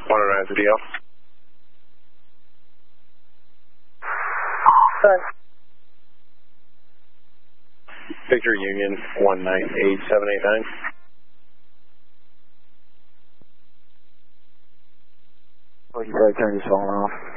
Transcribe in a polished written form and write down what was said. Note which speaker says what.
Speaker 1: 109 video. Victor Union 198789.
Speaker 2: Your brake turn just falling off.